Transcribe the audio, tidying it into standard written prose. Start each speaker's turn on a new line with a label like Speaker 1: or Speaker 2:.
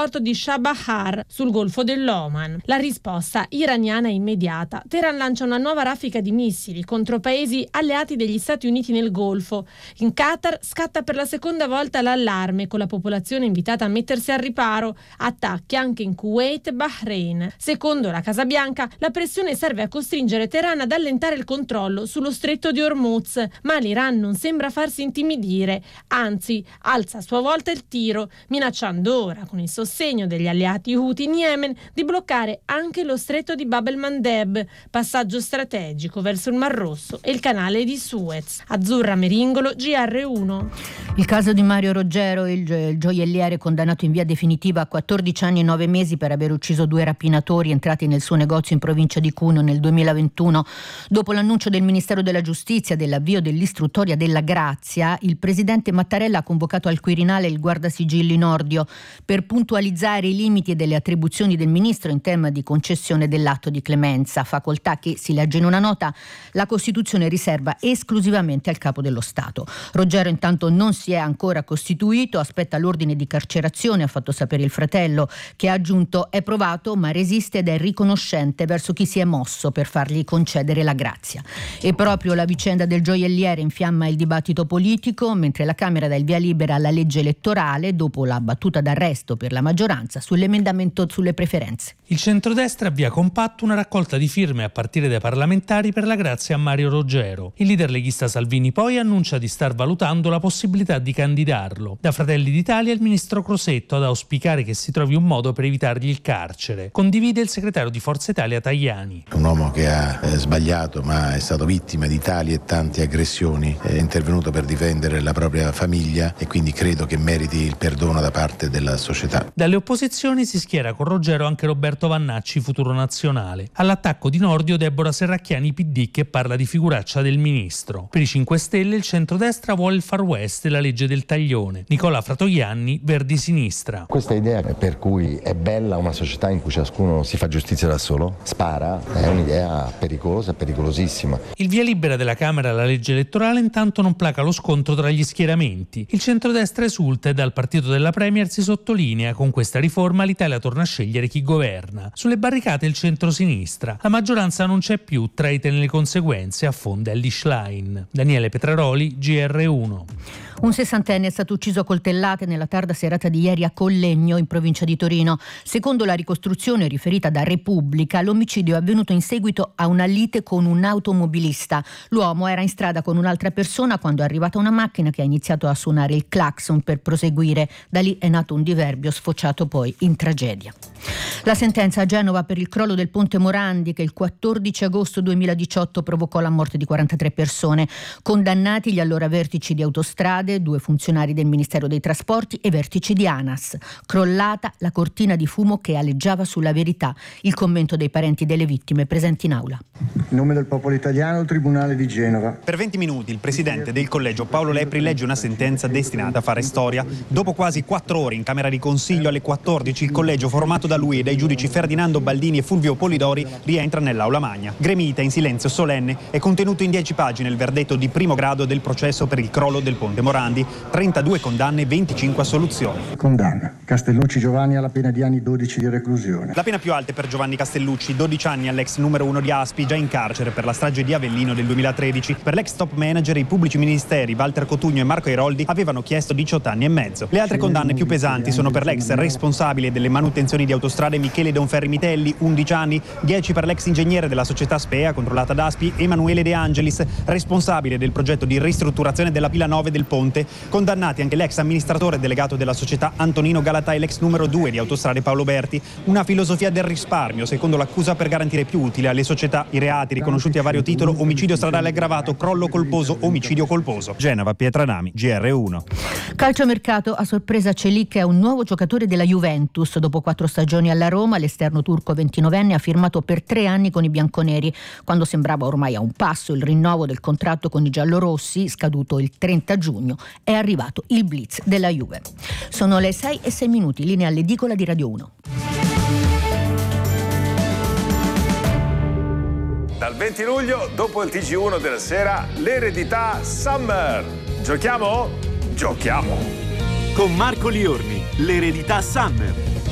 Speaker 1: porto di Chabahar sul Golfo dell'Oman. La risposta iraniana è immediata. Teheran lancia una nuova raffica di missili contro paesi alleati degli Stati Uniti nel Golfo. In Qatar scatta per la seconda volta l'allarme, con la popolazione invitata a mettersi al riparo. Attacchi anche in Kuwait e Bahrain. Secondo la Casa Bianca, la pressione serve a costringere Teheran ad allentare il controllo sullo stretto di Hormuz, ma l'Iran non sembra farsi intimidire, anzi alza a sua volta il tiro, minacciando ora, con il sostegno degli alleati Houthi in Yemen, di bloccare anche lo stretto di Bab el-Mandeb, passaggio strategico verso il Mar Rosso e il canale di Suez. Azzurra Meringolo, GR1.
Speaker 2: Il caso di Mario Roggero, il gioielliere condannato in via definitiva a 14 anni e 9 mesi per aver ucciso 2 rapinatori entrati nel suo negozio in provincia di Cuneo nel 2021. Dopo l'annuncio del Ministero della Giustizia dell'avvio dell'istruttoria della grazia, il presidente Mattarella ha convocato al Quirinale il guardasigilli Nordio per puntualizzare i limiti delle attribuzioni del ministro in tema di concessione dell'atto di clemenza, facoltà che, si legge in una nota, la Costituzione riserva esclusivamente al Capo dello Stato. Roggero intanto non si è ancora costituito, aspetta l'ordine di carcerazione, ha fatto sapere il fratello, che ha aggiunto: è provato ma resiste ed è riconoscente verso chi si è mosso per fargli concedere la grazia. E proprio la vicenda del gioielliere infiamma il dibattito politico, mentre la Camera dà il via libera alla legge elettorale dopo la battuta d'arresto per la maggioranza sull'emendamento sulle preferenze.
Speaker 3: Il centrodestra avvia compatto una raccolta di firme a partire dai parlamentari per la grazia a Mario Roggero. Il leader leghista Salvini poi annuncia di star valutando la possibilità di candidarlo. Da Fratelli d'Italia il ministro Crosetto ad auspicare che si trovi un modo per evitargli il carcere. Condivide il segretario di Forza Italia Tajani.
Speaker 4: Un uomo che ha sbagliato ma è stato vittima di tali e tante aggressioni, è intervenuto per difendere la propria famiglia e quindi credo che meriti il perdono da parte della società.
Speaker 3: Dalle opposizioni si schiera con Roggero anche Roberto Vannacci, Futuro Nazionale. All'attacco di Nordio Deborah Serracchiani, PD, che parla di figuraccia del ministro. Per i 5 Stelle il centrodestra vuole il Far West e la legge del taglione. Nicola Fratoianni, Verdi Sinistra.
Speaker 5: Questa idea per cui è bella una società in cui ciascuno si fa giustizia da solo, spara, è un'idea pericolosa, pericolosissima.
Speaker 3: Il via libera della Camera alla legge elettorale intanto non placa lo scontro tra gli schieramenti. Il centrodestra esulta e dal partito della Premier si sottolinea: con questa riforma l'Italia torna a scegliere chi governa. Sulle barricate il centrosinistra. La maggioranza non c'è più, traite le conseguenze, affonda Elly Schlein. Daniele Petraroli, GR1.
Speaker 2: Un 60enne è stato ucciso a coltellate nella tarda serata di ieri a Collegno, in provincia di Torino. Secondo la ricostruzione riferita da Repubblica, l'omicidio è avvenuto in seguito a una lite con un automobilista. L'uomo era in strada con un'altra persona quando è arrivata una macchina che ha iniziato a suonare il clacson per proseguire. Da lì è nato un diverbio sfociato poi in tragedia. La sentenza a Genova per il crollo del ponte Morandi, che il 14 agosto 2018 provocò la morte di 43 persone. Condannati gli allora vertici di Autostrade, 2 funzionari del Ministero dei Trasporti e vertici di ANAS. Crollata la cortina di fumo che aleggiava sulla verità. Il commento dei parenti delle vittime presenti in aula.
Speaker 6: In nome del popolo italiano, il Tribunale di Genova.
Speaker 7: Per 20 minuti il presidente del collegio Paolo Lepri legge una sentenza destinata a fare storia. Dopo quasi 4 ore in Camera di Consiglio, alle 14 il collegio formato da lui e dai giudici Ferdinando Baldini e Fulvio Polidori rientra nell'aula magna. Gremita in silenzio solenne è contenuto in 10 pagine il verdetto di primo grado del processo per il crollo del ponte Morandi. 32 condanne e 25 assoluzioni.
Speaker 6: Condanna Castellucci Giovanni alla pena di anni 12 di reclusione.
Speaker 7: La pena più alta è per Giovanni Castellucci, 12 anni all'ex numero 1 di Aspi, già in carcere per la strage di Avellino del 2013. Per l'ex top manager i pubblici ministeri Walter Cotugno e Marco Airoldi avevano chiesto 18 anni e mezzo. Le altre condanne più pesanti sono per l'ex responsabile delle manutenzioni di autostrade Michele Donferri Mitelli, 11 anni, 10 per l'ex ingegnere della società Spea controllata da Aspi, Emanuele De Angelis, responsabile del progetto di ristrutturazione della pila 9 del ponte. Condannati anche l'ex amministratore delegato della società Antonino Galatà e l'ex numero 2 di Autostrade Paolo Berti. Una filosofia del risparmio, secondo l'accusa, per garantire più utile alle società i reati riconosciuti a vario titolo: omicidio stradale aggravato, crollo colposo, omicidio colposo. Genova, Pietranami, GR1.
Speaker 2: Calciomercato, a sorpresa Celik è un nuovo giocatore della Juventus. Dopo 4 stagioni alla Roma, l'esterno turco 29enne ha firmato per 3 anni con i bianconeri. Quando sembrava ormai a un passo il rinnovo del contratto con i giallorossi, scaduto il 30 giugno, è arrivato il blitz della Juve. Sono le 6:06, linea all'edicola di Radio 1.
Speaker 8: Dal 20 luglio, dopo il TG1 della sera, l'eredità Summer. Giochiamo? Giochiamo!
Speaker 9: Con Marco Liorni, l'eredità Summer.